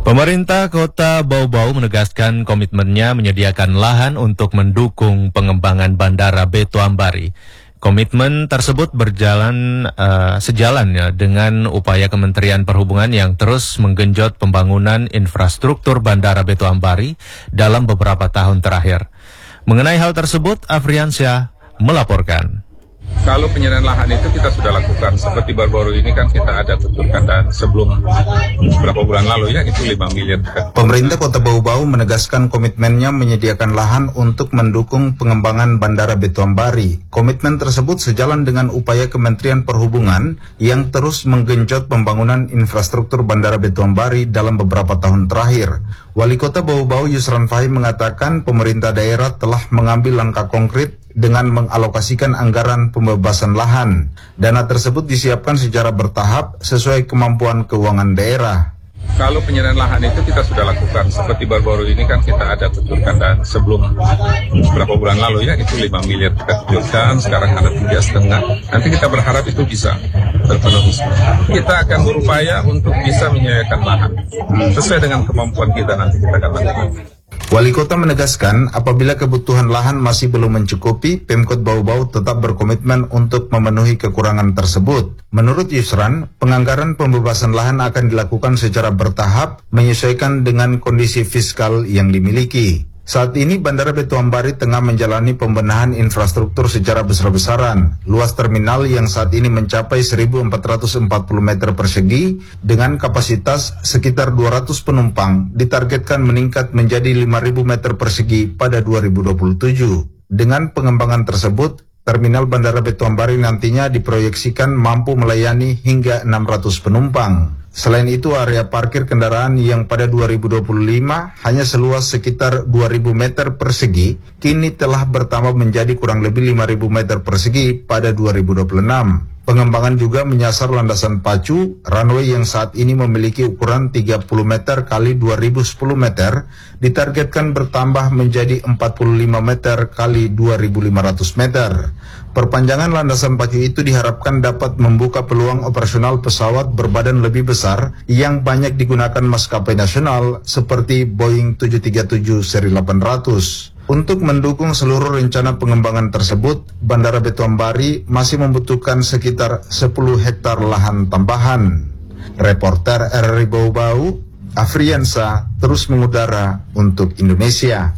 Pemerintah Kota Bau-Bau menegaskan komitmennya menyediakan lahan untuk mendukung pengembangan Bandara Beto Ambari. Komitmen tersebut berjalan sejalan dengan upaya Kementerian Perhubungan yang terus menggenjot pembangunan infrastruktur Bandara Beto Ambari dalam beberapa tahun terakhir. Mengenai hal tersebut, Afriansyah melaporkan. Kalau penyediaan lahan itu kita sudah lakukan, seperti baru-baru ini kan kita ada tuturkan, dan sebelum beberapa bulan lalu ya itu 5 miliar. Pemerintah Kota Bau-Bau menegaskan komitmennya menyediakan lahan untuk mendukung pengembangan Bandara Beto Ambari. Komitmen tersebut sejalan dengan upaya Kementerian Perhubungan yang terus menggenjot pembangunan infrastruktur Bandara Beto Ambari dalam beberapa tahun terakhir. Wali Kota Bau-Bau Yusran Fahim mengatakan pemerintah daerah telah mengambil langkah konkret dengan mengalokasikan anggaran pembebasan lahan. Dana tersebut disiapkan secara bertahap sesuai kemampuan keuangan daerah. Kalau penyediaan lahan itu kita sudah lakukan, seperti baru-baru ini kan kita ada tuturkan, dan sebelum beberapa bulan lalu ya itu 5 miliar kita tuturkan, sekarang ada 3,5. Nanti kita berharap itu bisa terpenuhi. Kita akan berupaya untuk bisa menyediakan lahan sesuai dengan kemampuan kita, nanti kita akan lakukan. Wali Kota menegaskan apabila kebutuhan lahan masih belum mencukupi, Pemkot Bau-Bau tetap berkomitmen untuk memenuhi kekurangan tersebut. Menurut Yusran, penganggaran pembebasan lahan akan dilakukan secara bertahap menyesuaikan dengan kondisi fiskal yang dimiliki. Saat ini Bandara Beto Ambari tengah menjalani pembenahan infrastruktur secara besar-besaran. Luas terminal yang saat ini mencapai 1.440 meter persegi dengan kapasitas sekitar 200 penumpang ditargetkan meningkat menjadi 5.000 meter persegi pada 2027. Dengan pengembangan tersebut, terminal Bandara Beto Ambari nantinya diproyeksikan mampu melayani hingga 600 penumpang. Selain itu, area parkir kendaraan yang pada 2025 hanya seluas sekitar 2.000 meter persegi, kini telah bertambah menjadi kurang lebih 5.000 meter persegi pada 2026. Pengembangan juga menyasar landasan pacu, runway yang saat ini memiliki ukuran 30 meter kali 2010 meter, ditargetkan bertambah menjadi 45 meter kali 2.500 meter. Perpanjangan landasan pacu itu diharapkan dapat membuka peluang operasional pesawat berbadan lebih besar yang banyak digunakan maskapai nasional seperti Boeing 737 seri 800. Untuk mendukung seluruh rencana pengembangan tersebut, Bandara Beto Ambari masih membutuhkan sekitar 10 hektar lahan tambahan. Reporter RRI Bau-Bau, Afriansa, terus mengudara untuk Indonesia.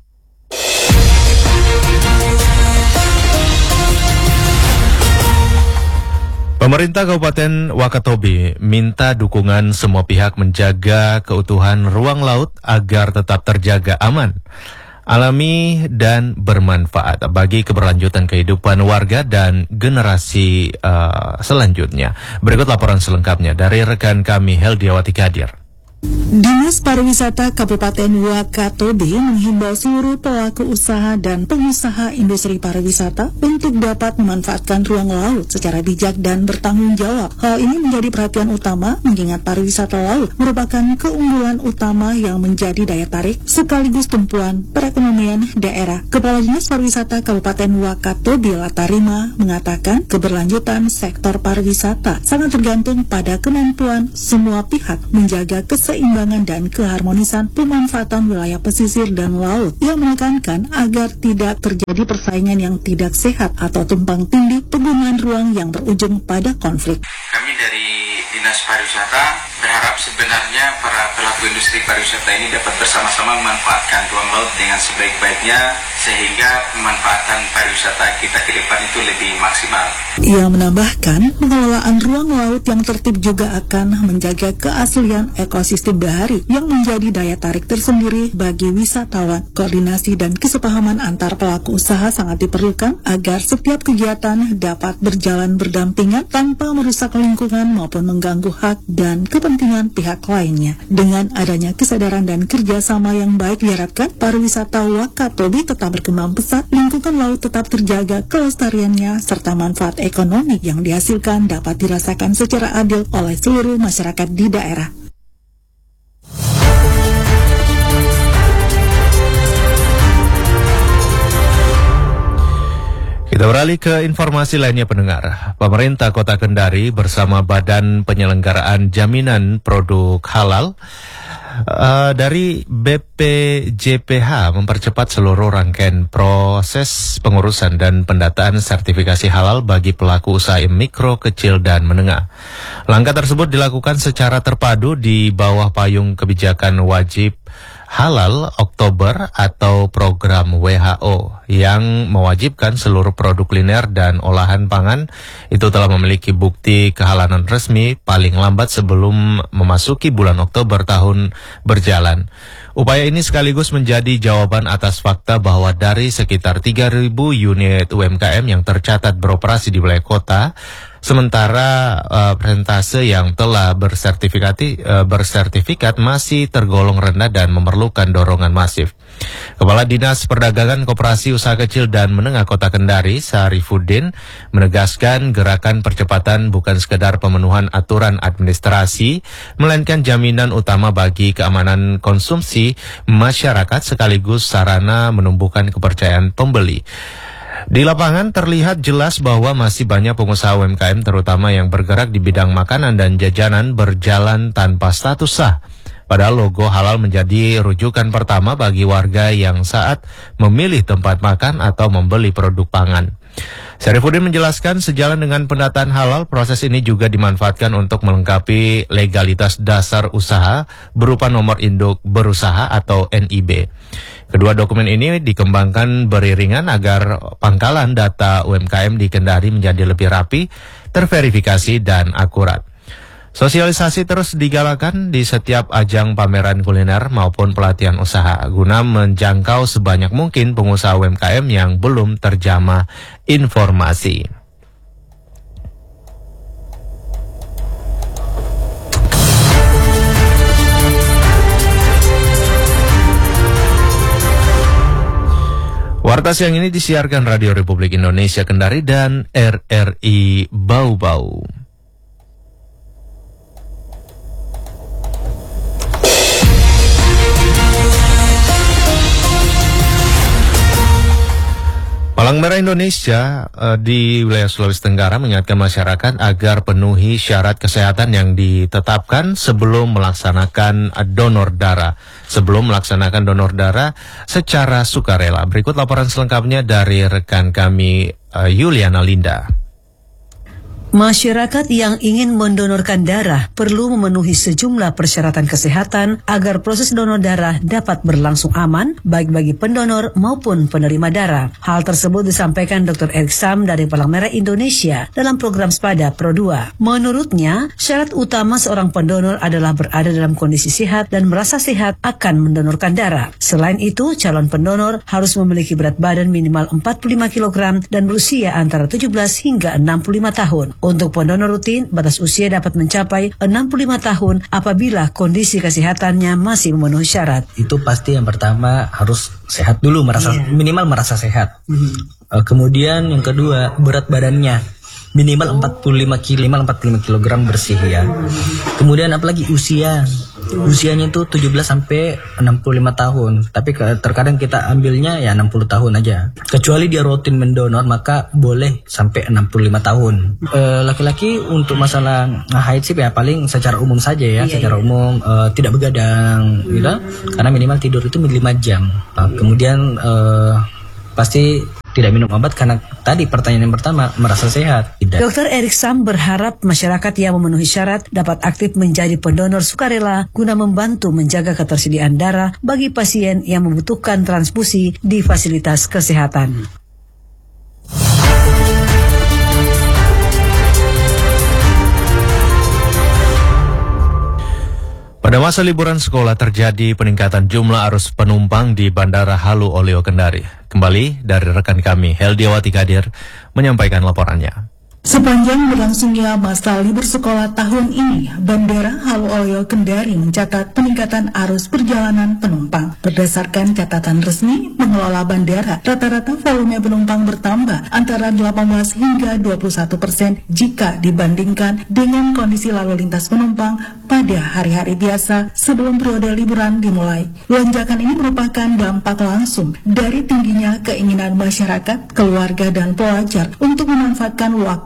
Pemerintah Kabupaten Wakatobi minta dukungan semua pihak menjaga keutuhan ruang laut agar tetap terjaga aman, alami, dan bermanfaat bagi keberlanjutan kehidupan warga dan generasi selanjutnya. Berikut laporan selengkapnya dari rekan kami Heldiawati Kadir. Dinas Pariwisata Kabupaten Wakatobi menghimbau seluruh pelaku usaha dan pengusaha industri pariwisata untuk dapat memanfaatkan ruang laut secara bijak dan bertanggung jawab. Hal ini menjadi perhatian utama mengingat pariwisata laut merupakan keunggulan utama yang menjadi daya tarik sekaligus tumpuan perekonomian daerah. Kepala Dinas Pariwisata Kabupaten Wakatobi Latarima mengatakan keberlanjutan sektor pariwisata sangat tergantung pada kemampuan semua pihak menjaga keseimbangan dan keharmonisan pemanfaatan wilayah pesisir dan laut. Ia menekankan agar tidak terjadi persaingan yang tidak sehat atau tumpang tindih penggunaan ruang yang berujung pada konflik. Kami dari Dinas Pariwisata berharap sebenarnya para pelaku industri pariwisata ini dapat bersama-sama memanfaatkan ruang laut dengan sebaik-baiknya sehingga pemanfaatan pariwisata kita ke depan itu lebih maksimal. Ia menambahkan pengelolaan ruang laut yang tertib juga akan menjaga keaslian ekosistem bahari yang menjadi daya tarik tersendiri bagi wisatawan. Koordinasi dan kesepahaman antar pelaku usaha sangat diperlukan agar setiap kegiatan dapat berjalan berdampingan tanpa merusak lingkungan maupun mengganggu hak dan kepentingan pihak lainnya. Dengan adanya kesadaran dan kerjasama yang baik diharapkan pariwisata Wakatobi tetap berkembang pesat, lingkungan laut tetap terjaga kelestariannya, serta manfaat ekonomi yang dihasilkan dapat dirasakan secara adil oleh seluruh masyarakat di daerah. Kita beralih ke informasi lainnya pendengar. Pemerintah Kota Kendari bersama Badan Penyelenggaraan Jaminan Produk Halal Dari BPJPH mempercepat seluruh rangkaian proses pengurusan dan pendataan sertifikasi halal bagi pelaku usaha mikro, kecil, dan menengah. Langkah tersebut dilakukan secara terpadu di bawah payung kebijakan wajib halal Oktober atau program WHO yang mewajibkan seluruh produk kuliner dan olahan pangan itu telah memiliki bukti kehalalan resmi paling lambat sebelum memasuki bulan Oktober tahun berjalan. Upaya ini sekaligus menjadi jawaban atas fakta bahwa dari sekitar 3.000 unit UMKM yang tercatat beroperasi di wilayah kota, sementara persentase yang telah bersertifikat masih tergolong rendah dan memerlukan dorongan masif. Kepala Dinas Perdagangan Koperasi Usaha Kecil dan Menengah Kota Kendari, Sarifuddin, menegaskan gerakan percepatan bukan sekedar pemenuhan aturan administrasi, melainkan jaminan utama bagi keamanan konsumsi masyarakat sekaligus sarana menumbuhkan kepercayaan pembeli. Di lapangan terlihat jelas bahwa masih banyak pengusaha UMKM terutama yang bergerak di bidang makanan dan jajanan berjalan tanpa status sah. Padahal logo halal menjadi rujukan pertama bagi warga yang saat memilih tempat makan atau membeli produk pangan. Sarifuddin menjelaskan sejalan dengan pendataan halal, proses ini juga dimanfaatkan untuk melengkapi legalitas dasar usaha berupa nomor induk berusaha atau NIB. Kedua dokumen ini dikembangkan beriringan agar pangkalan data UMKM di Kendari menjadi lebih rapi, terverifikasi, dan akurat. Sosialisasi terus digalakan di setiap ajang pameran kuliner maupun pelatihan usaha guna menjangkau sebanyak mungkin pengusaha UMKM yang belum terjamah informasi. Warta siang ini disiarkan Radio Republik Indonesia Kendari dan RRI Bau-Bau. Palang Merah Indonesia di wilayah Sulawesi Tenggara mengingatkan masyarakat agar penuhi syarat kesehatan yang ditetapkan sebelum melaksanakan donor darah. Secara sukarela. Berikut laporan selengkapnya dari rekan kami Yuliana Linda. Masyarakat yang ingin mendonorkan darah perlu memenuhi sejumlah persyaratan kesehatan agar proses donor darah dapat berlangsung aman baik bagi pendonor maupun penerima darah. Hal tersebut disampaikan Dr. Erik Sam dari Palang Merah Indonesia dalam program Spada Pro 2. Menurutnya, syarat utama seorang pendonor adalah berada dalam kondisi sehat dan merasa sehat akan mendonorkan darah. Selain itu, calon pendonor harus memiliki berat badan minimal 45 kg dan berusia antara 17 hingga 65 tahun. Untuk pendonor rutin, batas usia dapat mencapai 65 tahun apabila kondisi kesehatannya masih memenuhi syarat. Itu pasti yang pertama harus sehat dulu, minimal merasa sehat. Kemudian yang kedua, berat badannya minimal 45 kg bersih ya. Kemudian apalagi usianya itu 17 sampai 65 tahun. Tapi terkadang kita ambilnya ya 60 tahun aja. Kecuali dia rutin mendonor maka boleh sampai 65 tahun. Laki-laki untuk masalah haid sih ya paling secara umum saja ya, secara umum tidak begadang gitu. Karena minimal tidur itu 5 jam. Kemudian pasti tidak minum obat karena tadi pertanyaan yang pertama merasa sehat. Dr. Erik Sam berharap masyarakat yang memenuhi syarat dapat aktif menjadi pendonor sukarela guna membantu menjaga ketersediaan darah bagi pasien yang membutuhkan transfusi di fasilitas kesehatan. Pada masa liburan sekolah terjadi peningkatan jumlah arus penumpang di Bandara Halu Oleo Kendari. Kembali dari rekan kami Heldiawati Kadir menyampaikan laporannya. Sepanjang berlangsungnya masa libur sekolah tahun ini, Bandara Halu Oleo Kendari mencatat peningkatan arus perjalanan penumpang. Berdasarkan catatan resmi pengelola bandara, rata-rata volume penumpang bertambah antara 18 hingga 21% jika dibandingkan dengan kondisi lalu lintas penumpang pada hari-hari biasa sebelum periode liburan dimulai. Lonjakan ini merupakan dampak langsung dari tingginya keinginan masyarakat, keluarga, dan pelajar untuk memanfaatkan waktu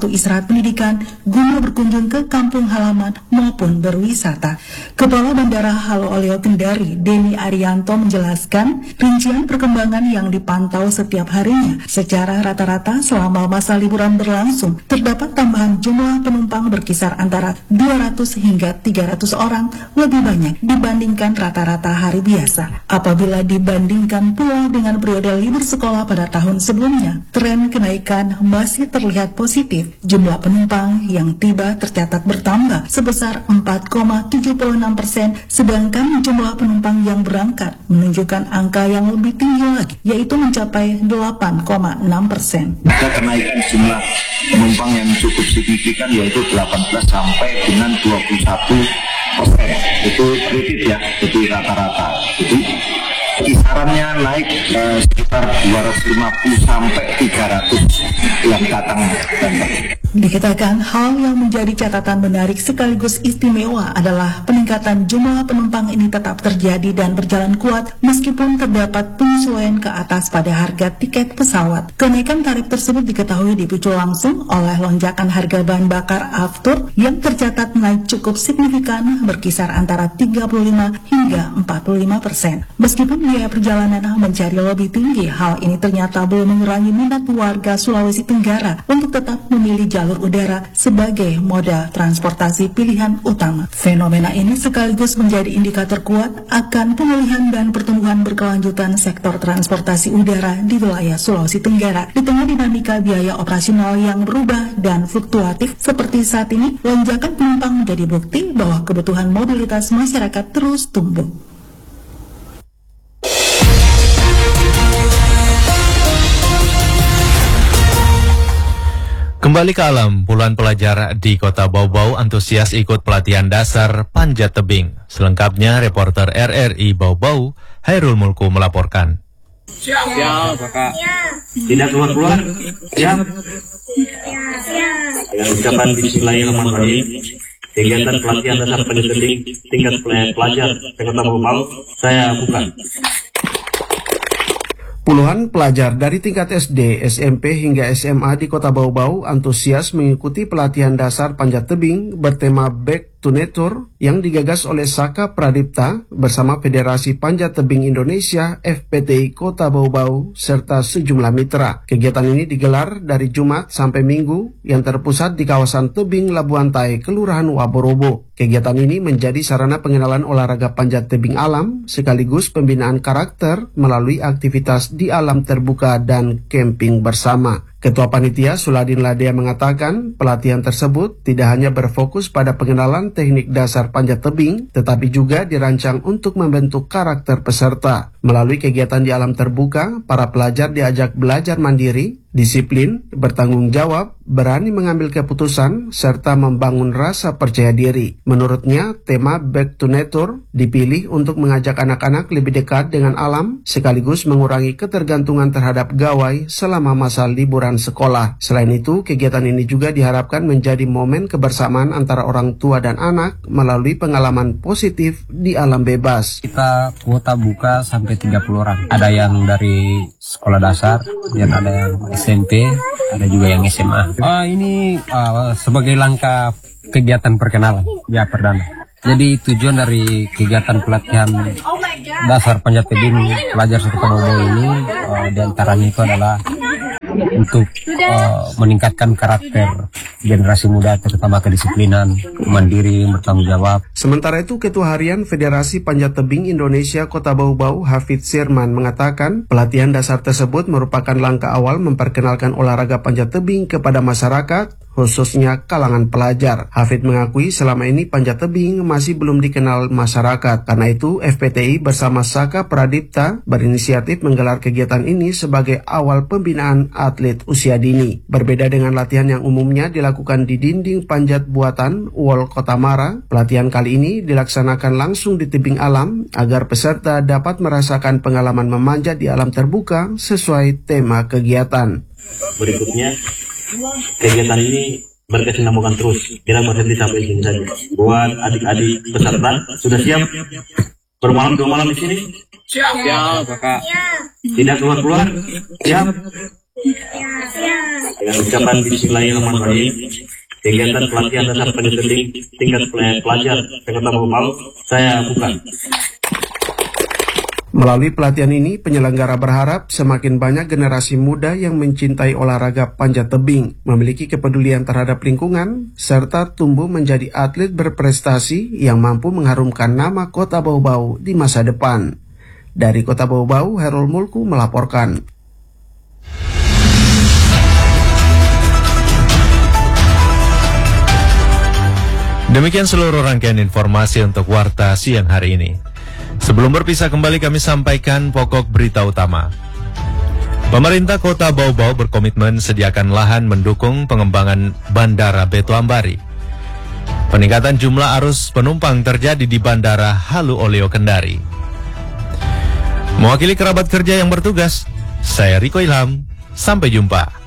waktu istirahat pendidikan guna berkunjung ke kampung halaman maupun berwisata. Kepala Bandara Halu Oleo Kendari, Denny Arianto menjelaskan rincian perkembangan yang dipantau setiap harinya. Secara rata-rata selama masa liburan berlangsung, terdapat tambahan jumlah penumpang berkisar antara 200 hingga 300 orang lebih banyak dibandingkan rata-rata hari biasa. Apabila dibandingkan pula dengan periode libur sekolah pada tahun sebelumnya, tren kenaikan masih terlihat positif. Jumlah penumpang yang tiba tercatat bertambah sebesar 4,76%, sedangkan jumlah penumpang yang berangkat menunjukkan angka yang lebih tinggi lagi, yaitu mencapai 8,6%. Ada kenaikan jumlah penumpang yang cukup signifikan, yaitu 18 sampai dengan 21%. Itu kredit ya, itu rata-rata. Jadi kisarannya naik sekitar 250 sampai 300 yang datang. Dikatakan hal yang menjadi catatan menarik sekaligus istimewa adalah peningkatan jumlah penumpang ini tetap terjadi dan berjalan kuat meskipun terdapat penyesuaian ke atas pada harga tiket pesawat. Kenaikan tarif tersebut diketahui dipicu langsung oleh lonjakan harga bahan bakar aftur yang tercatat naik cukup signifikan berkisar antara 35 hingga 45%. Meskipun biaya perjalanan mencari lebih tinggi, hal ini ternyata belum mengurangi minat warga Sulawesi Tenggara untuk tetap memilih jalur udara sebagai moda transportasi pilihan utama. Fenomena ini sekaligus menjadi indikator kuat akan pemulihan dan pertumbuhan berkelanjutan sektor transportasi udara di wilayah Sulawesi Tenggara. Di tengah dinamika biaya operasional yang berubah dan fluktuatif seperti saat ini, lonjakan penumpang menjadi bukti bahwa kebutuhan mobilitas masyarakat terus tumbuh. Kembali ke alam, puluhan pelajar di Kota Bau-Bau antusias ikut pelatihan dasar panjat tebing. Selengkapnya reporter RRI Bau-Bau, Hairul Mulku melaporkan. Siap, Kakak. Tidak keluar-keluar? Siap. Dengan ucapan Bismillahirrahmanirrahim, kegiatan pelatihan dasar panjat tebing tingkat pelajar Kota Bau-Bau saya buka. Puluhan pelajar dari tingkat SD, SMP hingga SMA di Kota Bau-Bau antusias mengikuti pelatihan dasar panjat tebing bertema Back to Nature yang digagas oleh Saka Pradipta bersama Federasi Panjat Tebing Indonesia FPTI Kota Bau-Bau serta sejumlah mitra. Kegiatan ini digelar dari Jumat sampai Minggu yang terpusat di kawasan tebing Labuan Tai, Kelurahan Waborobo. Kegiatan ini menjadi sarana pengenalan olahraga panjat tebing alam sekaligus pembinaan karakter melalui aktivitas di alam terbuka dan camping bersama. Ketua Panitia Suladin Ladea mengatakan pelatihan tersebut tidak hanya berfokus pada pengenalan teknik dasar panjat tebing, tetapi juga dirancang untuk membentuk karakter peserta. Melalui kegiatan di alam terbuka, para pelajar diajak belajar mandiri, disiplin, bertanggung jawab, berani mengambil keputusan, serta membangun rasa percaya diri. Menurutnya, tema Back to Nature dipilih untuk mengajak anak-anak lebih dekat dengan alam, sekaligus mengurangi ketergantungan terhadap gawai selama masa liburan sekolah. Selain itu, kegiatan ini juga diharapkan menjadi momen kebersamaan antara orang tua dan anak melalui pengalaman positif di alam bebas. Kita kuota buka sampai 30 orang. Ada yang dari sekolah dasar, dan ada yang SMP, ada juga yang SMA. Ini sebagai langkah kegiatan perkenalan, ya perdana. Jadi tujuan dari kegiatan pelatihan dasar panjat tebing pelajar Kota Bau-Bau ini diantaranya itu adalah untuk meningkatkan karakter generasi muda, terutama kedisiplinan, mandiri, bertanggung jawab. Sementara itu, Ketua Harian Federasi Panjat Tebing Indonesia Kota Bau-Bau, Hafid Sirman, mengatakan pelatihan dasar tersebut merupakan langkah awal memperkenalkan olahraga panjat tebing kepada masyarakat, khususnya kalangan pelajar. Hafid mengakui selama ini panjat tebing masih belum dikenal masyarakat. Karena itu, FPTI bersama Saka Pradipta berinisiatif menggelar kegiatan ini sebagai awal pembinaan atlet usia dini. Berbeda dengan latihan yang umumnya dilakukan di dinding panjat buatan Wall Kota Mara, pelatihan kali ini dilaksanakan langsung di tebing alam agar peserta dapat merasakan pengalaman memanjat di alam terbuka sesuai tema kegiatan. Berikutnya, kegiatan ini berkesinambungan terus, tidak berhenti sampai sini saja. Buat adik-adik peserta, sudah siap bermalam 2 malam di sini? Siap, Kakak. Tidak keluar-keluar? Siap. Dengan ucapan Bismillahirrahmanirrahim, kegiatan pelatihan dasar panjat tebing tingkat pelajar Kota Bau-Bau saya buka. Melalui pelatihan ini, penyelenggara berharap semakin banyak generasi muda yang mencintai olahraga panjat tebing, memiliki kepedulian terhadap lingkungan, serta tumbuh menjadi atlet berprestasi yang mampu mengharumkan nama Kota Bau-Bau di masa depan. Dari Kota Bau-Bau, Herul Mulku melaporkan. Demikian seluruh rangkaian informasi untuk Warta siang hari ini. Sebelum berpisah kembali kami sampaikan pokok berita utama. Pemerintah Kota Bau-Bau berkomitmen sediakan lahan mendukung pengembangan Bandara Beto Ambari. Peningkatan jumlah arus penumpang terjadi di Bandara Halu Oleo Kendari. Mewakili kerabat kerja yang bertugas, saya Riko Ilham. Sampai jumpa.